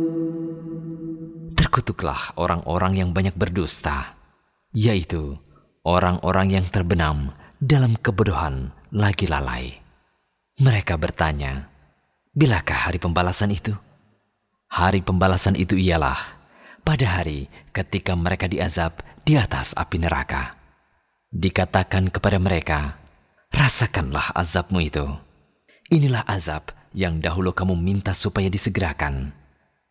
Terkutuklah orang-orang yang banyak berdusta, yaitu orang-orang yang terbenam dalam kebodohan lagi lalai. Mereka bertanya, bilakah hari pembalasan itu? Hari pembalasan itu ialah pada hari ketika mereka diazab di atas api neraka. Dikatakan kepada mereka, rasakanlah azabmu itu. Inilah azab yang dahulu kamu minta supaya disegerakan.